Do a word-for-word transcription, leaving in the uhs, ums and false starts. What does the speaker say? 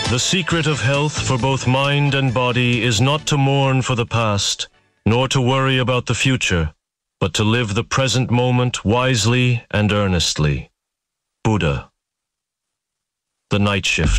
The secret of health for both mind and body is not to mourn for the past, nor to worry about the future, but to live the present moment wisely and earnestly. Buddha. The Night Shift.